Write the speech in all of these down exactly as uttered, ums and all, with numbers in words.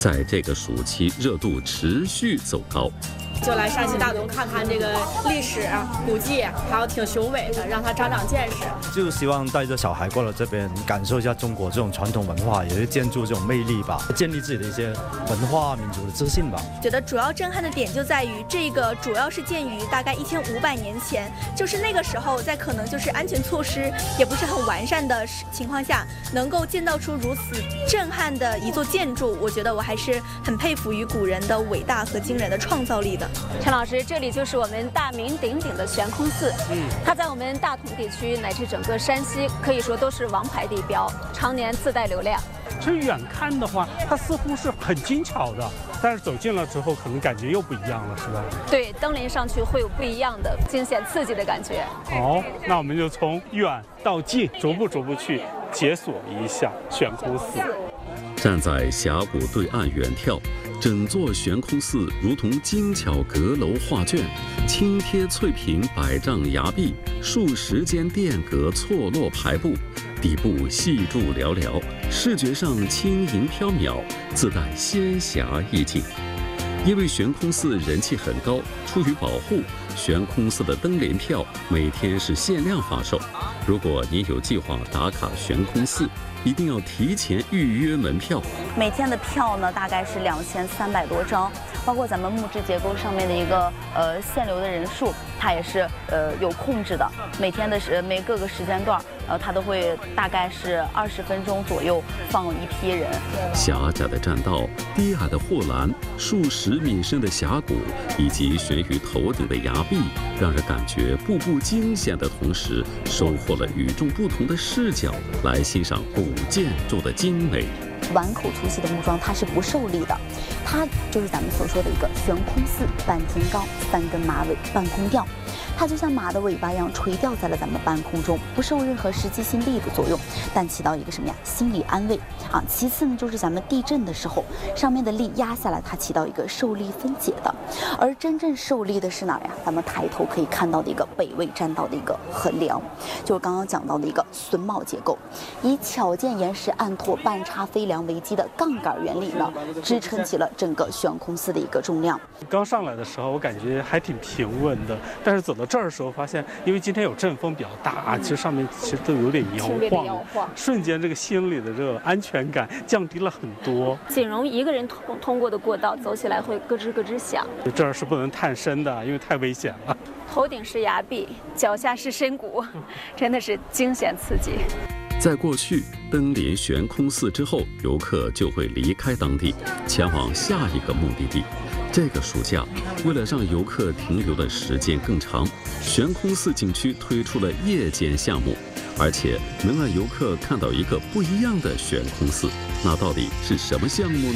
在这个暑期，热度持续走高。 就来山西大同看看这个历史、古迹，还有挺雄伟的，让他长长见识。 就希望带着小孩过来这边，感受一下中国这种传统文化，也是建筑这种魅力吧，建立自己的一些文化民族的自信吧。 觉得主要震撼的点就在于，这个主要是建于大概一千五百年前，就是那个时候，在可能就是安全措施也不是很完善的情况下，能够建造出如此震撼的一座建筑，我觉得我还是很佩服于古人的伟大和惊人的创造力的。 陈老师，这里就是我们大名鼎鼎的悬空寺，嗯，它在我们大同地区乃至整个山西可以说都是王牌地标，常年自带流量。 其实远看的话，它似乎是很精巧的，但是走近了之后，可能感觉又不一样了，是吧？ 对，登临上去会有不一样的惊险刺激的感觉。 好，那我们就从远到近，逐步逐步去解锁一下悬空寺。 站在峡谷对岸远眺，整座悬空寺如同精巧阁楼画卷，轻贴翠屏百丈崖壁，数十间殿阁错落排布，底部细柱寥寥，视觉上轻盈飘渺，自带仙侠意境。因为悬空寺人气很高，出于保护，悬空寺的登联票每天是限量发售。如果您有计划打卡悬空寺，一定要提前预约门票。 每天的票呢，大概是两千三百多张，包括咱们木质结构上面的一个呃限流的人数，它也是呃有控制的。每天的时每各个时间段，呃，它都会大概是二十分钟左右放一批人。 狭窄的栈道、低矮的护栏、数十米深的峡谷，以及悬于头顶的崖壁，让人感觉步步惊险的同时，收获了与众不同的视角来欣赏古建筑的精美。 碗口粗细的木桩，它是不受力的，它就是咱们所说的一个悬空寺，半天高，三根马尾，半空吊。它就像马的尾巴一样垂吊在了咱们半空中，不受任何实际性力的作用，但起到一个什么呀？心理安慰啊。其次呢，就是咱们地震的时候，上面的力压下来，它起到一个受力分解的。而真正受力的是哪儿呀？咱们抬头可以看到的一个北魏栈道的一个横梁，就是刚刚讲到的一个榫卯结构，以巧建岩石按拓半插飞梁为基的杠杆原理呢，支撑起了整个悬空寺的一个重量。 刚上来的时候，我感觉还挺平稳的，但是走到这儿的时候，发现因为今天有阵风比较大，其实上面其实都有点摇晃，瞬间这个心里的这个安全感降低了很多。 仅容一个人通通过的过道，走起来会咯吱咯吱响。 这儿是不能探身的，因为太危险了。 头顶是崖壁，脚下是深谷，真的是惊险刺激。 在过去，登临悬空寺之后，游客就会离开当地，前往下一个目的地。这个暑假，为了让游客停留的时间更长，悬空寺景区推出了夜间项目，而且能让游客看到一个不一样的悬空寺。那到底是什么项目呢？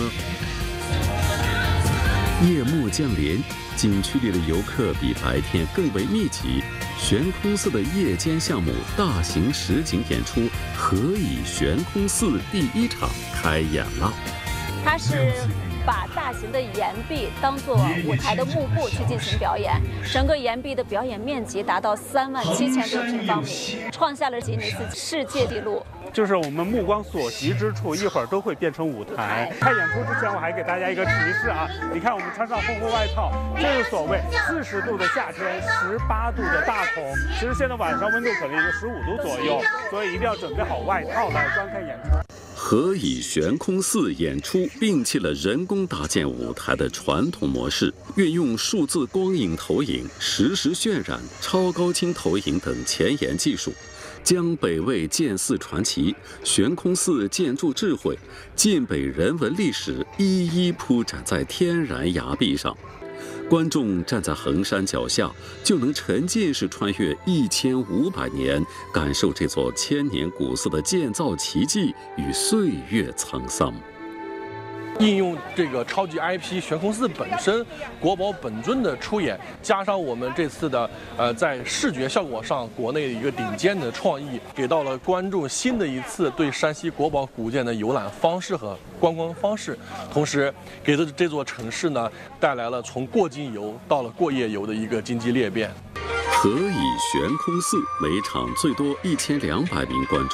夜幕降临，景区里的游客比白天更为密集。悬空寺的夜间项目大型实景演出《何以悬空寺》第一场开演了。 它是把大型的岩壁当作舞台的幕布去进行表演，整个岩壁的表演面积达到三万七千多平方米，创下了吉尼斯世界纪录。 就是我们目光所及之处，一会儿都会变成舞台。看演出之前，我还给大家一个提示啊，你看我们穿上厚厚外套，这是所谓四十度的夏天，十八度的大同。其实现在晚上温度可能也就十五度左右，所以一定要准备好外套来观看演出。 何以悬空寺演出摒弃了人工搭建舞台的传统模式，运用数字光影投影、实时渲染、超高清投影等前沿技术，将北魏建寺传奇、悬空寺建筑智慧、晋北人文历史一一铺展在天然崖壁上。观众站在衡山脚下，就能沉浸式穿越一千五百年，感受这座千年古寺的建造奇迹与岁月沧桑。 应用这个超级 I P 悬空寺本身国宝本尊的出演，加上我们这次的呃在视觉效果上国内的一个顶尖的创意，给到了观众新的一次对山西国宝古建的游览方式和观光方式，同时给的这座城市呢带来了从过境游到了过夜游的一个经济裂变。 何以悬空寺每场最多一千两百名观众，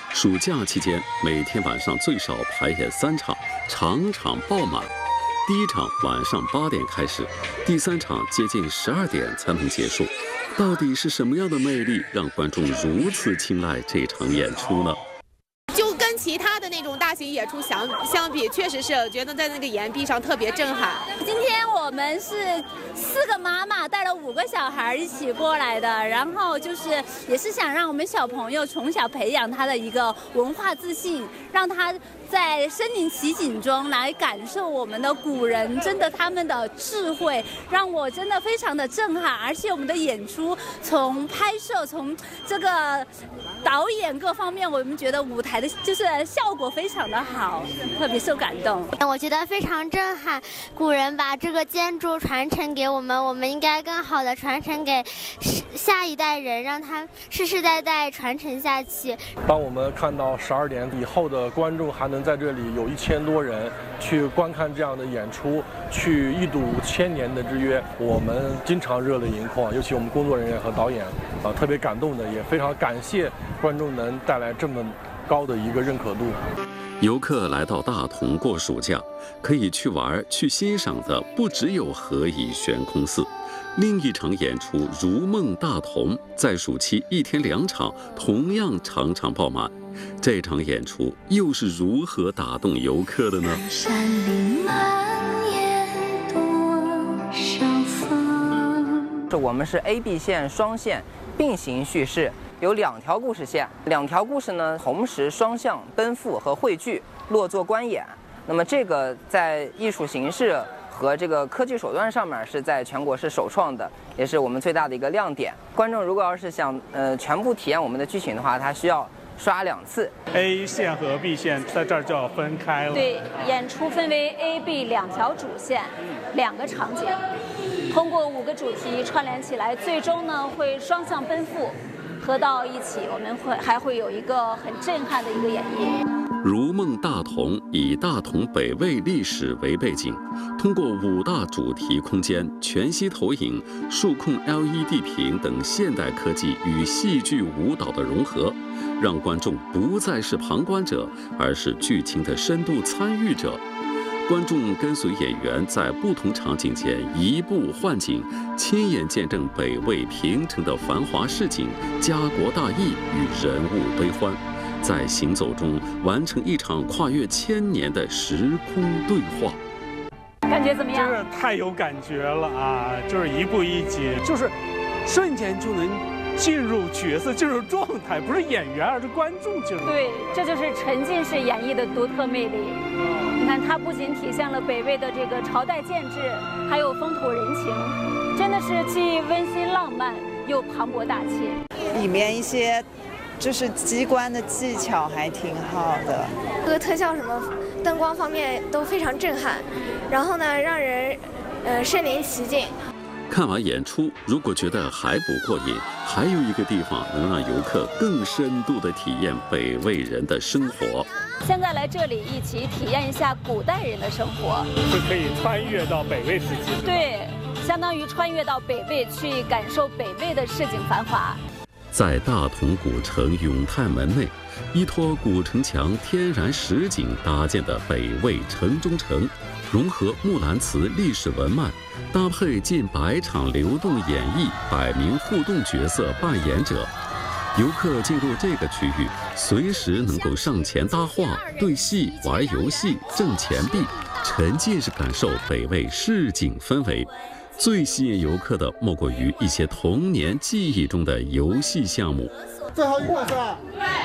暑假期间，每天晚上最少排演三场，场场爆满。第一场晚上八点开始，第三场接近十二点才能结束。到底是什么样的魅力让观众如此青睐这场演出呢？ 就跟其他的那种大型演出相相比，确实是觉得在那个岩壁上特别震撼。 今天我们是四个妈妈带了五个小孩一起过来的，然后就是也是想让我们小朋友从小培养他的一个文化自信，让他在身临其境中来感受我们的古人真的他们的智慧，让我真的非常的震撼。而且我们的演出从拍摄从这个导演各方面，我们觉得舞台的就是效果非常的好，特别受感动。 我觉得非常震撼，古人把这个建筑传承给我们，我们应该更好的传承给下一代人，让它世世代代传承下去。 当我们看到十二点以后的观众还能在这里有一千多人去观看这样的演出，去一睹千年的之约，我们经常热泪盈眶，尤其我们工作人员和导演啊，特别感动的，也非常感谢观众能带来这么高的一个认可度。 游客来到大同过暑假，可以去玩、去欣赏的不只有何以悬空寺，另一场演出《如梦大同》在暑期一天两场，同样场场爆满。这场演出又是如何打动游客的呢？ 山林蔓延多少风。 这我们是 A B 线双线并行叙事。有两条故事线，两条故事呢同时双向奔赴和汇聚，落座观演。那么这个在艺术形式和这个科技手段上面是在全国是首创的，也是我们最大的一个亮点。观众如果要是想呃全部体验我们的剧情的话，他需要刷两次。 A 线和 B 线在这儿就要分开了。 对，演出分为 A、B 两条主线，两个场景，通过五个主题串联起来，最终呢会双向奔赴。合到一起，我们会还会有一个很震撼的一个演绎。 如梦大同以大同北魏历史为背景，通过五大主题空间、全息投影、数控 L E D 屏等现代科技与戏剧舞蹈的融合，让观众不再是旁观者，而是剧情的深度参与者。观众跟随演员在不同场景间移步换景，亲眼见证北魏平城的繁华市井、家国大义与人物悲欢，在行走中完成一场跨越千年的时空对话。 感觉怎么样？ 真是太有感觉了啊！就是一步一级，就是瞬间就能进入角色、进入状态，不是演员，而是观众进入。 对，这就是沉浸式演绎的独特魅力。你看，它不仅体现了北魏的这个朝代建制，还有风土人情，真的是既温馨浪漫又磅礴大气。 里面一些就是机关的技巧还挺好的， 各个特效什么灯光方面都非常震撼，然后呢，让人呃身临其境。 看完演出，如果觉得还不过瘾，还有一个地方能让游客更深度地体验北魏人的生活。 现在来这里一起体验一下古代人的生活， 就可以穿越到北魏时期。 对，相当于穿越到北魏去感受北魏的市井繁华。 在大同古城永泰门内，依托古城墙天然实景搭建的北魏城中城，融合木兰辞历史文脉，搭配近百场流动演绎，百名互动角色扮演者。游客进入这个区域，随时能够上前搭话、对戏、玩游戏、挣钱币，沉浸式感受北魏市井氛围。最吸引游客的莫过于一些童年记忆中的游戏项目。 最后一个是吧？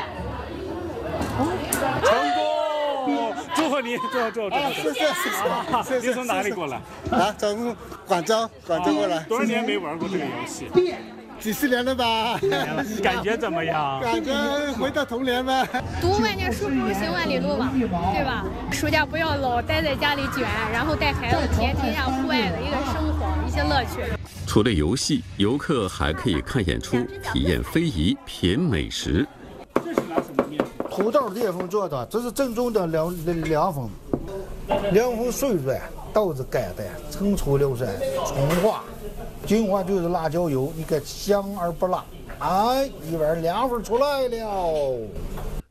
成功！祝贺你，祝贺祝贺祝贺！ 谢谢谢谢。 你从哪里过来？ 啊，从广州，广州过来。 多少年没玩过这个游戏？ 几十年了吧？ 感觉怎么样？ 感觉回到童年吧。 读万卷书不如行万里路嘛，对吧？暑假不要老待在家里卷，然后带孩子体验体验户外的一个生活，一些乐趣。 除了游戏，游客还可以看演出、体验非遗、品美食。 这是拿什么面？ 土豆裂缝做的，这是正宗的凉凉粉，凉粉碎软，豆子盖的，层出流水，葱花。金花就是辣椒油，你看香而不辣，哎，一碗凉粉出来了。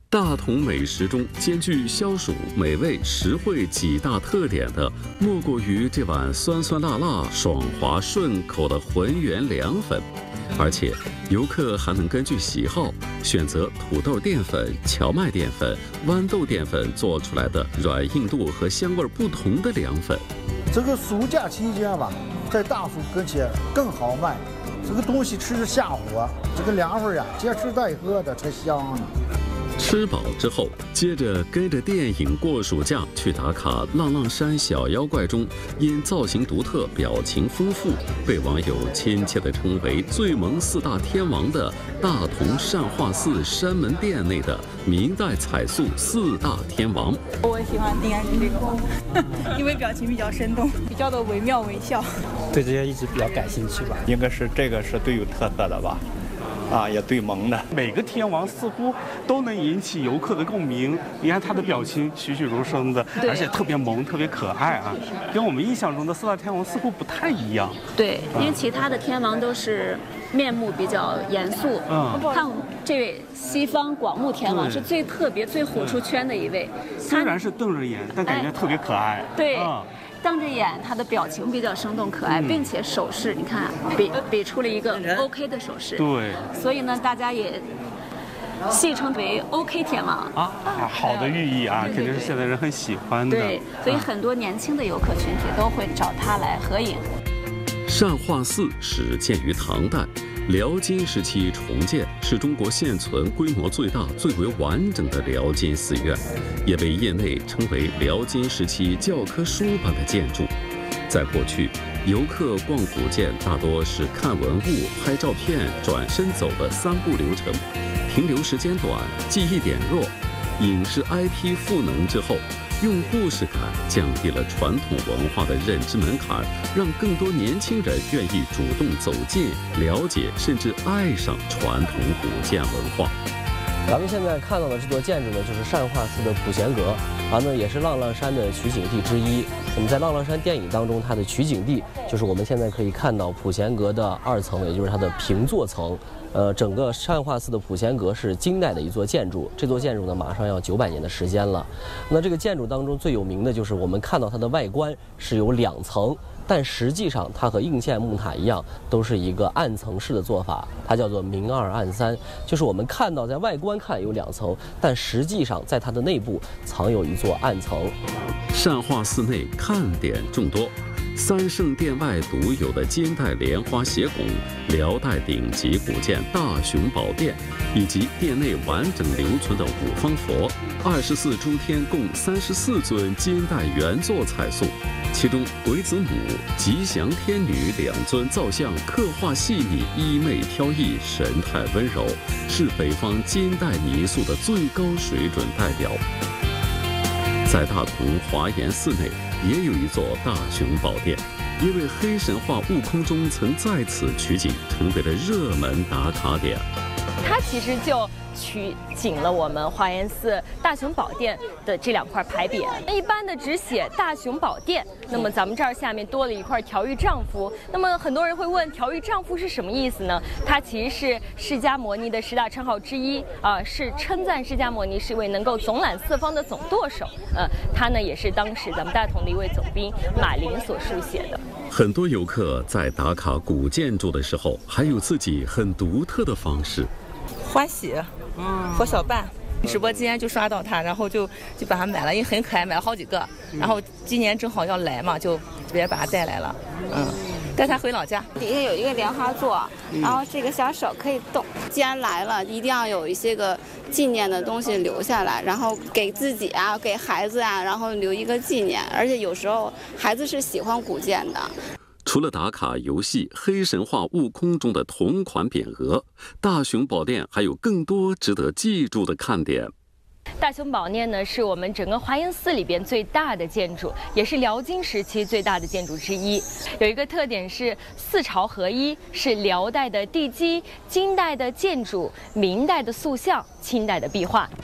大同美食中兼具消暑、美味、实惠几大特点的，莫过于这碗酸酸辣辣、爽滑顺口的浑源凉粉。而且，游客还能根据喜好选择土豆淀粉、荞麦淀粉、豌豆淀粉做出来的软硬度和香味不同的凉粉。 这个暑假期间吧，在大暑跟前更好卖。这个东西吃着下火，这个凉粉呀，接吃带喝的才香呢。 吃饱之后，接着跟着电影过暑假去打卡浪浪山小妖怪中，因造型独特、表情丰富，被网友亲切地称为最萌四大天王的大同善化寺山门殿内的明代彩塑四大天王。 我喜欢丁安吉这个，因为表情比较生动，比较的惟妙惟肖。 对这些一直比较感兴趣吧，应该是这个是最有特色的吧。啊，也最萌的。 每个天王似乎都能引起游客的共鸣。你看他的表情栩栩如生的，而且特别萌，特别可爱啊，跟我们印象中的四大天王似乎不太一样。 对，因为其他的天王都是面目比较严肃。嗯，看这位西方广目天王是最特别、最火出圈的一位。 虽然是瞪着眼，但感觉特别可爱。 对。瞪着眼，他的表情比较生动可爱，嗯、并且手势，你看比比出了一个 OK 的手势。 对。 所以呢，大家也戏称为 OK 天王啊，好的寓意啊，对对对，肯定是现在人很喜欢的。 对，所以很多年轻的游客群体都会找他来合影。 善化寺始建于唐代。辽金时期重建，是中国现存规模最大、最为完整的辽金寺院，也被业内称为辽金时期教科书般的建筑。在过去，游客逛古建大多是看文物、拍照片、转身走的三步流程，停留时间短，记忆点弱。影视 I P 赋能之后，用故事感降低了传统文化的认知门槛，让更多年轻人愿意主动走进、了解，甚至爱上传统古建文化。 咱们现在看到的这座建筑呢，就是善化寺的普贤阁，啊，那也是浪浪山的取景地之一。那么在浪浪山电影当中，它的取景地就是我们现在可以看到普贤阁的二层，也就是它的平座层。呃，整个善化寺的普贤阁是金代的一座建筑，这座建筑呢马上要九百年的时间了。那这个建筑当中最有名的就是我们看到它的外观是有两层，但实际上它和应县木塔一样，都是一个暗层式的做法，它叫做明二暗三，就是我们看到在外观看有两层，但实际上在它的内部藏有一座暗层。 善化寺内看点众多。三圣殿外独有的金代莲花斜拱、辽代顶级古建大雄宝殿，以及殿内完整留存的五方佛、二十四诸天共三十四尊金代原作彩塑，其中鬼子母、吉祥天女两尊造像刻画细腻、衣袂飘逸、神态温柔，是北方金代泥塑的最高水准代表。在大同华严寺内也有一座大雄宝殿，因为黑神话悟空中曾在此取景，成为了热门打卡点。 它其实就取景了我们华严寺大雄宝殿的这两块牌匾，一般的只写大雄宝殿，那么咱们这儿下面多了一块调御丈夫。那么很多人会问，调御丈夫是什么意思呢？它其实是释迦牟尼的十大称号之一啊、呃，是称赞释迦牟尼是一位能够总揽四方的总舵手。呃，他呢也是当时咱们大同的一位总兵马林所书写的。 很多游客在打卡古建筑的时候，还有自己很独特的方式。 欢喜，嗯，佛小伴，直播间就刷到它，然后就就把它买了，因为很可爱，买了好几个。然后今年正好要来嘛，就直接把它带来了，嗯，带它回老家。 底下有一个莲花座，然后这个小手可以动。既然来了，一定要有一些个纪念的东西留下来，然后给自己啊，给孩子啊，然后留一个纪念。而且有时候孩子是喜欢古建的。 除了打卡游戏《黑神话：悟空》中的同款匾额，大雄宝殿还有更多值得记住的看点。 大雄宝殿呢，是我们整个华严寺里边最大的建筑，也是辽金时期最大的建筑之一。有一个特点是四朝合一，是辽代的地基、金代的建筑、明代的塑像、清代的壁画。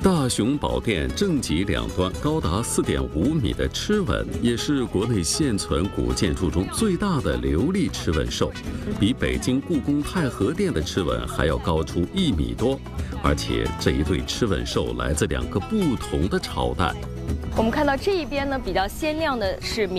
大雄宝殿正脊两端高达四点五米的螭吻，也是国内现存古建筑中最大的琉璃螭吻兽，比北京故宫太和殿的螭吻还要高出一米多。而且这一对螭吻兽来自两个不同的朝代。 我们看到这一边呢，比较鲜亮的是明